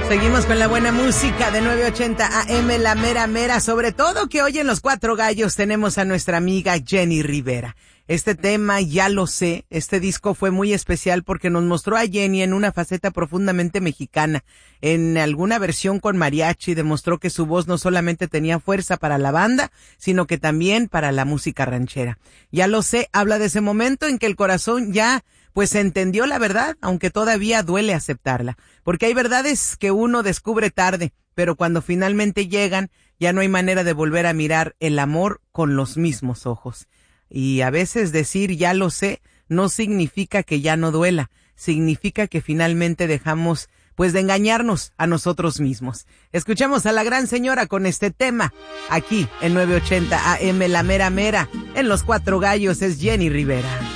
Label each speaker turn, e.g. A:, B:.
A: Seguimos con la buena música de 980 AM, la mera mera. Sobre todo que hoy en Los Cuatro Gallos tenemos a nuestra amiga Jenny Rivera. Este tema, Ya lo sé, este disco fue muy especial porque nos mostró a Jenny en una faceta profundamente mexicana. En alguna versión con mariachi demostró que su voz no solamente tenía fuerza para la banda, sino que también para la música ranchera. Ya lo sé, habla de ese momento en que el corazón ya pues entendió la verdad, aunque todavía duele aceptarla. Porque hay verdades que uno descubre tarde, pero cuando finalmente llegan, ya no hay manera de volver a mirar el amor con los mismos ojos. Y a veces decir ya lo sé no significa que ya no duela, significa que finalmente dejamos pues de engañarnos a nosotros mismos. Escuchamos a la gran señora con este tema, aquí en 980 AM, la mera mera, en Los Cuatro Gallos es Jenny Rivera.